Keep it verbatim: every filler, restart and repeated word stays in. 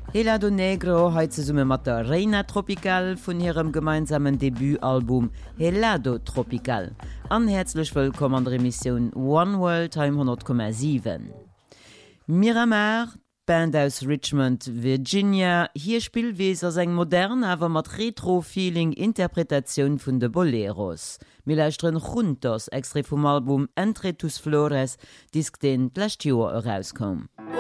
Helado Negro heute summe mat der Reina Tropical vun ihrem gemeinsamen Debütalbum Helado Tropical. Anherzlich willkommen an der Emission One World Time hundert Komma sieben. Miramar, Band aus Richmond, Virginia, hier Spielweser seg modern, aber mat Retro-Feeling Interpretation vun de Boleros. Wir leistren Juntos, extra vom Album Entre tus Flores, disk den Last Jahr herauskom.